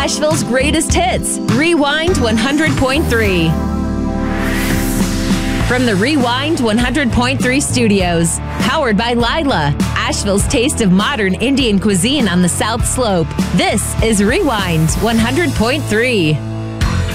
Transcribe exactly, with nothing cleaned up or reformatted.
Asheville's greatest hits, Rewind one hundred point three. From the Rewind one hundred point three studios, powered by Lila, Asheville's taste of modern Indian cuisine on the South Slope. This is Rewind one hundred point three.